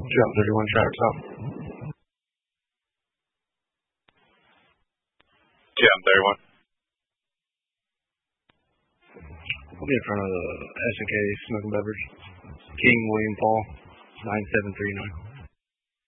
Jump 31 tracks up. Jump 31. We'll be in front of the S&K Smoking Beverage. King William Paul, 9739.